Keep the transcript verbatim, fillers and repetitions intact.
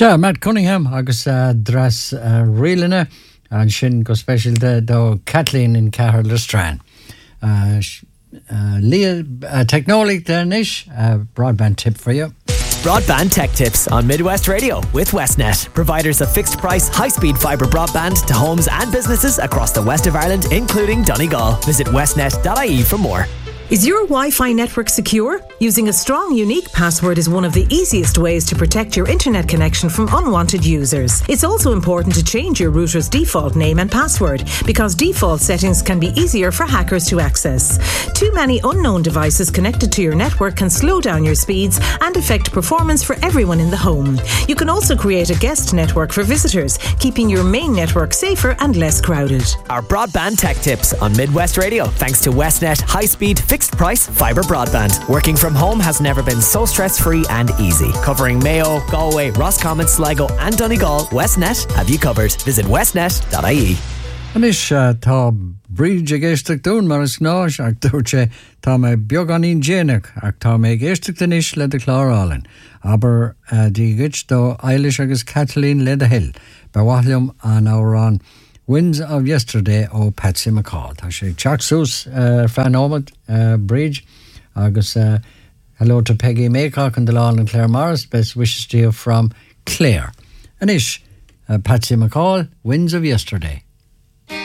Sure, Matt Cunningham agus uh, dras uh, rialana an sin go special de do Kathleen in Cahir Lestran. Uh, uh, Leah, uh, technology there, Nish, uh, broadband tip for you. Broadband Tech Tips on Midwest Radio with Westnet, providers of fixed price, high speed fibre broadband to homes and businesses across the west of Ireland, including Donegal. Visit westnet dot I E for more. Is your Wi-Fi network secure? Using a strong, unique password is one of the easiest ways to protect your internet connection from unwanted users. It's also important to change your router's default name and password because default settings can be easier for hackers to access. Too many unknown devices connected to your network can slow down your speeds and affect performance for everyone in the home. You can also create a guest network for visitors, keeping your main network safer and less crowded. Our Broadband Tech Tips on Midwest Radio, thanks to Westnet high-speed fixed price fibre broadband. Working from home has never been so stress-free and easy. Covering Mayo, Galway, Roscommon, Sligo and Donegal, Westnet have you covered. Visit westnet dot I E. Anis uh, tá bríd a géisteach dún mar is gnáis ach dúirte tá mé beag an íon déanaach ach tá mé géisteach danis le de chlárálinn. Aber uh, dí git do Eilish agus Kathleen le de hill. Bawahlium an árán Winds of Yesterday ó Patsy McCall. Tá sé teachsús uh, fan ómad uh, bridge agus uh, hello to Peggy Maycock and Delan and Claire Morris. Best wishes to you from Claire. Anis uh, Patsy McCall, Winds of Yesterday.